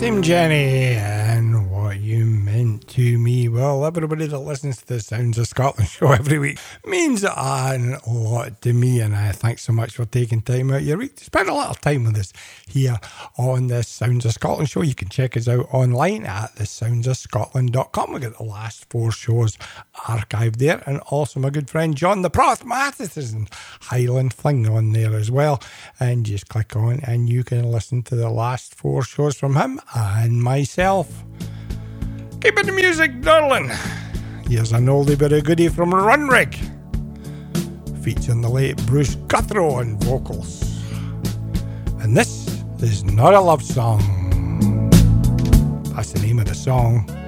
Tim Jenny and What You Meant to Me. Well, everybody that listens to the Sounds of Scotland show every week means a lot to me, and thanks so much for taking time out of your week to spend a lot of time with us here on the Sounds of Scotland show. You can check us out online at thesoundsofscotland.com. We've got the last 4 shows archived there, and also my good friend John the Proth Matheson Highland Fling on there as well, and just click on and you can listen to the last 4 shows from him and myself. Keeping the music darling. Here's an oldie but a goodie from Runrig, featuring the late Bruce Guthrow on vocals, and this is not a love song. That's the name of the song.